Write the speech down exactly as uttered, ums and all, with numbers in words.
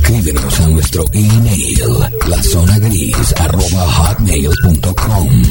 Escríbenos a nuestro email, la zona gris arroba hotmail punto com.